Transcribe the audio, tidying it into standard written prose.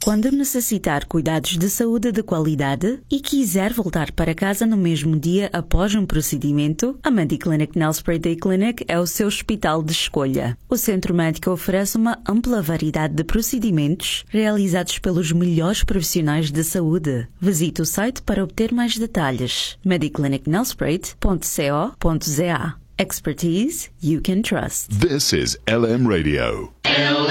Quando necessitar cuidados de saúde de qualidade e quiser voltar para casa no mesmo dia após um procedimento, a Mediclinic Nelspruit Day Clinic é o seu hospital de escolha. O centro médico oferece uma ampla variedade de procedimentos realizados pelos melhores profissionais de saúde. Visite o site para obter mais detalhes. mediclinicnelspruit.co.za. Expertise you can trust. This is LM Radio.